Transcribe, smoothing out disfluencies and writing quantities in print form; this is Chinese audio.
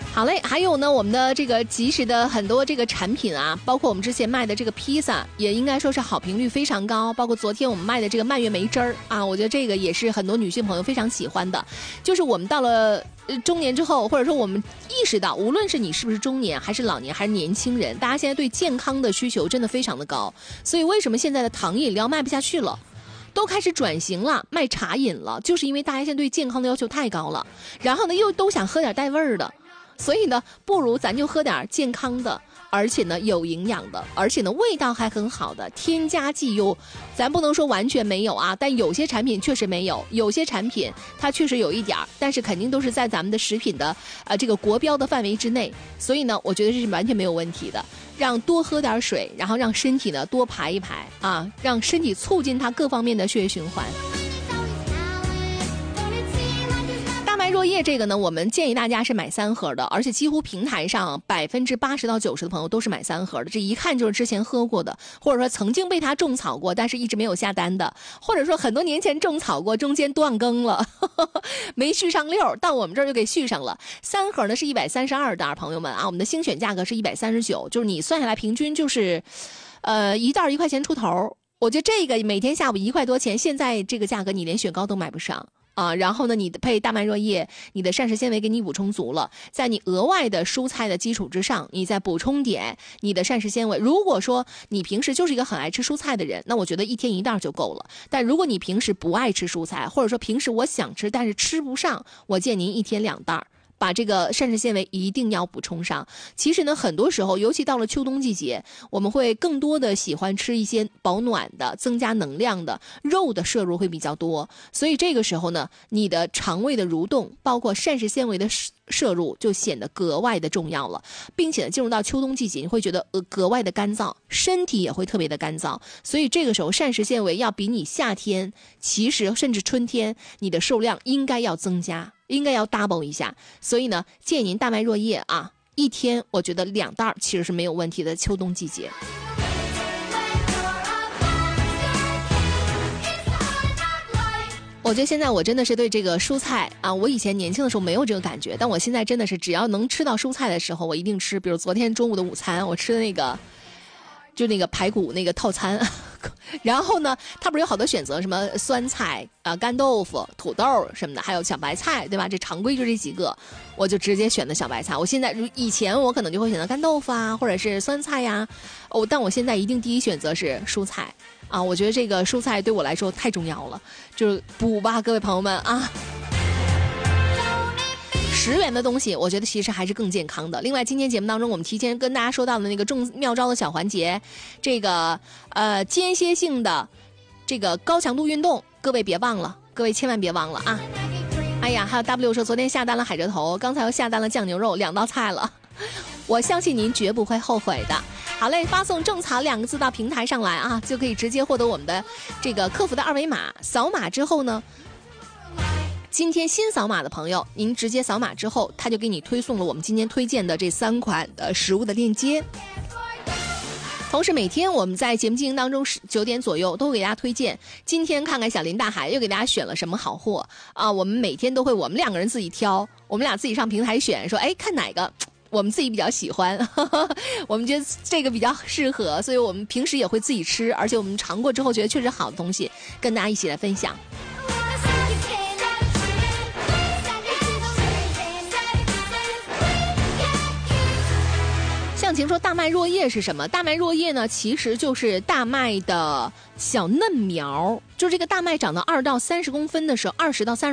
好嘞，还有呢，我们的这个即时的很多这个产品啊，包括我们之前卖的这个披萨，也应该说是好评率非常高。包括昨天我们卖的这个蔓越莓汁儿啊，我觉得这个也是很多女性朋友非常喜欢的。就是我们到了中年之后，或者说我们意识到，无论是你是不是中年，还是老年，还是年轻人，大家现在对健康的需求真的非常的高。所以为什么现在的糖饮料卖不下去了？都开始转型了，卖茶饮了，就是因为大家现在对健康的要求太高了，然后呢又都想喝点带味儿的。所以呢，不如咱就喝点健康的，而且呢有营养的，而且呢味道还很好的，添加剂又咱不能说完全没有啊，但有些产品确实没有，有些产品它确实有一点，但是肯定都是在咱们的食品的这个国标的范围之内。所以呢，我觉得这是完全没有问题的。让多喝点水，然后让身体呢多排一排啊，让身体促进它各方面的血液循环。大麦若叶这个呢，我们建议大家是买3盒的，而且几乎平台上80%到90%的朋友都是买3盒的，这一看就是之前喝过的，或者说曾经被他种草过，但是一直没有下单的，或者说很多年前种草过，中间断更了，没续上溜，到我们这儿就给续上了。3盒呢是132袋，朋友们啊，我们的精选价格是139，就是你算下来平均就是一袋1块钱出头。我觉得这个每天下午1块多钱，现在这个价格你连雪糕都买不上啊。然后呢，你配大麦若叶，你的膳食纤维给你补充足了，在你额外的蔬菜的基础之上，你再补充点你的膳食纤维。如果说你平时就是一个很爱吃蔬菜的人，那我觉得1天1袋就够了。但如果你平时不爱吃蔬菜，或者说平时我想吃但是吃不上，我建议您1天2袋。把这个膳食纤维一定要补充上。其实呢，很多时候，尤其到了秋冬季节，我们会更多的喜欢吃一些保暖的、增加能量的，肉的摄入会比较多。所以这个时候呢，你的肠胃的蠕动，包括膳食纤维的摄入就显得格外的重要了，并且呢，进入到秋冬季节，你会觉得格外的干燥，身体也会特别的干燥。所以这个时候，膳食纤维要比你夏天，其实甚至春天，你的摄入量应该要增加。应该要 double 一下，所以呢，建议您大麦若叶啊，1天我觉得2袋其实是没有问题的。秋冬季节，我觉得现在我真的是对这个蔬菜啊，我以前年轻的时候没有这个感觉，但我现在真的是只要能吃到蔬菜的时候，我一定吃。比如昨天中午的午餐，我吃的那个就那个排骨那个套餐。然后呢，它不是有好多选择，什么酸菜啊、干豆腐、土豆什么的，还有小白菜，对吧？这常规就这几个，我就直接选的小白菜。我现在以前我可能就会选择干豆腐啊，或者是酸菜呀，但我现在一定第一选择是蔬菜啊。我觉得这个蔬菜对我来说太重要了，就是补吧，各位朋友们啊。10元的东西，我觉得其实还是更健康的。另外，今天节目当中，我们提前跟大家说到的那个中妙招的小环节，这个间歇性的这个高强度运动，各位别忘了，各位千万别忘了啊！哎呀，还有 W 说昨天下单了海蜇头，刚才又下单了酱牛肉，2道菜了，我相信您绝不会后悔的。好嘞，发送种草2个字到平台上来啊，就可以直接获得我们的这个客服的2维码，扫码之后呢，今天新扫码的朋友，您直接扫码之后，他就给你推送了我们今天推荐的这3款的食物的链接。同时每天我们在节目进行当中9点左右都会给大家推荐，今天看看小林大海又给大家选了什么好货啊！我们每天都会，我们2个人自己挑，我们俩自己上平台选，说哎看哪个我们自己比较喜欢，我们觉得这个比较适合，所以我们平时也会自己吃，而且我们尝过之后觉得确实好的东西，跟大家一起来分享。向晴说大麦若叶是什么？大麦若叶呢，其实就是大麦的小嫩苗，就这个大麦长到2到30公分的时候，20到30